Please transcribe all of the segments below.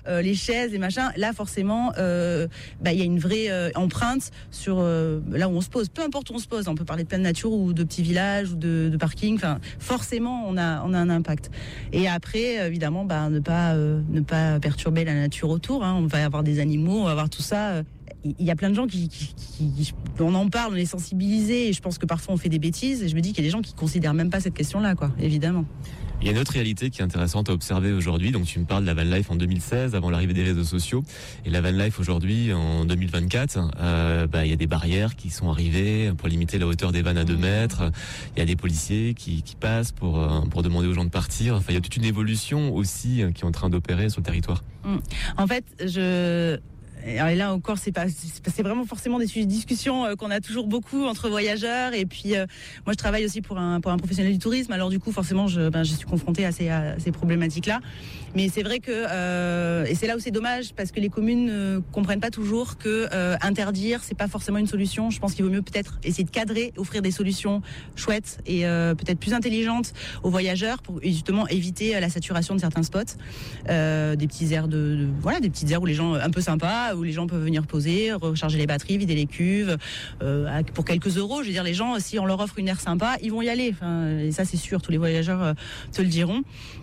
les chaises, les machins. Là, forcément, il y a une vraie empreinte sur là où on se pose. Peu importe où on se pose, on peut parler de pleine nature ou de petits villages ou de parking. Enfin, forcément, on a un impact. Et après, évidemment, ne pas perturber la nature autour. Hein. On va avoir des animaux, on va avoir tout ça. Il y a plein de gens qui on en parle, on est sensibilisés, et je pense que parfois on fait des bêtises, et je me dis qu'il y a des gens qui considèrent même pas cette question-là, quoi, évidemment. Il y a une autre réalité qui est intéressante à observer aujourd'hui. Donc tu me parles de la van life en 2016, avant l'arrivée des réseaux sociaux, et la van life aujourd'hui en 2024. Il y a des barrières qui sont arrivées pour limiter la hauteur des vannes à 2 mètres. Il y a des policiers qui passent pour demander aux gens de partir. Enfin, il y a toute une évolution aussi qui est en train d'opérer sur le territoire. En fait, et là encore, c'est vraiment forcément des sujets de discussion qu'on a toujours beaucoup entre voyageurs. Et puis, moi, je travaille aussi pour un professionnel du tourisme. Alors du coup, forcément, je suis confrontée à ces problématiques-là. Mais c'est vrai que et c'est là où c'est dommage, parce que les communes ne comprennent pas toujours que interdire, c'est pas forcément une solution. Je pense qu'il vaut mieux peut-être essayer de cadrer, offrir des solutions chouettes et peut-être plus intelligentes aux voyageurs pour justement éviter la saturation de certains spots, des petits aires des petites aires où les gens un peu sympas, où les gens peuvent venir poser, recharger les batteries, vider les cuves, pour quelques euros. Je veux dire, les gens, si on leur offre une aire sympa, ils vont y aller. Enfin, et ça, c'est sûr, tous les voyageurs te le diront.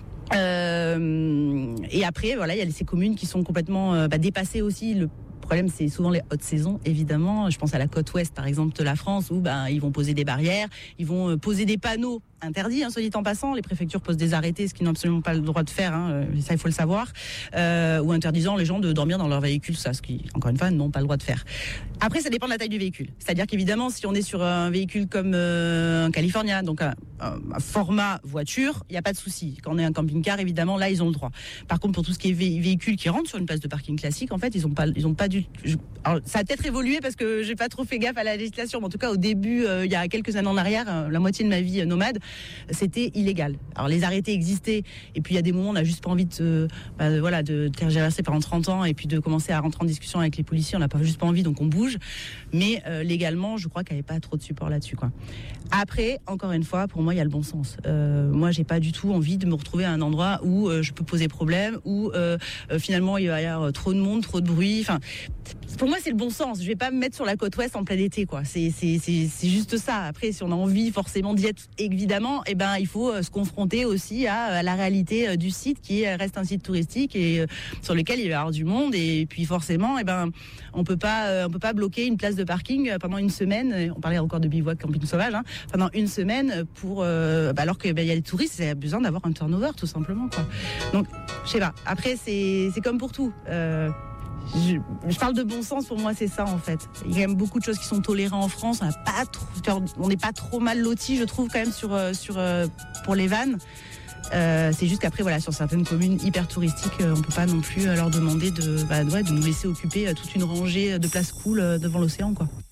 Et après, voilà, il y a ces communes qui sont complètement dépassées aussi. Le problème, c'est souvent les hautes saisons, évidemment. Je pense à la côte ouest, par exemple, de la France, où ils vont poser des barrières, ils vont poser des panneaux interdits, soit dit en passant. Les préfectures posent des arrêtés, ce qu'ils n'ont absolument pas le droit de faire, ça il faut le savoir, ou interdisant les gens de dormir dans leur véhicule, ça, ce qui, encore une fois, n'ont pas le droit de faire. Après, ça dépend de la taille du véhicule. C'est-à-dire qu'évidemment, si on est sur un véhicule comme un California, donc un format voiture, il n'y a pas de souci. Quand on est un camping-car, évidemment, là, ils ont le droit. Par contre, pour tout ce qui est véhicule qui rentre sur une place de parking classique, en fait, ils ont pas dû. Alors, ça a peut-être évolué parce que j'ai pas trop fait gaffe à la législation. Mais en tout cas, au début, il y a quelques années en arrière, la moitié de ma vie nomade, c'était illégal. Alors, les arrêtés existaient, et puis il y a des moments, on n'a juste pas envie de tergiverser pendant 30 ans et puis de commencer à rentrer en discussion avec les policiers. On n'a juste pas envie, donc on bouge. Mais légalement, je crois qu'il n'y avait pas trop de support là-dessus, quoi. Après, encore une fois, pour moi, il y a le bon sens. Moi, j'ai pas du tout envie de me retrouver à un endroit où je peux poser problème, où finalement il va y avoir trop de monde, trop de bruit. Enfin, pour moi, c'est le bon sens. Je vais pas me mettre sur la côte ouest en plein été, quoi. C'est juste ça. Après, si on a envie forcément d'y être, évidemment, il faut se confronter aussi à la réalité du site, qui reste un site touristique et sur lequel il va y avoir du monde. Et puis forcément, on peut pas bloquer une place de parking pendant une semaine. On parlait encore de bivouac camping sauvage, pendant une semaine pour alors que il y a des touristes, il y a besoin d'avoir un turnover, tout simplement, quoi. Donc, je sais pas. Après, c'est comme pour tout. Je parle de bon sens, pour moi c'est ça en fait. Il y a quand même beaucoup de choses qui sont tolérées en France. On n'est pas trop mal lotis, je trouve, quand même pour les vannes. C'est juste qu'après, voilà, sur certaines communes hyper touristiques, on peut pas non plus leur demander de nous laisser occuper toute une rangée de places cool devant l'océan, quoi.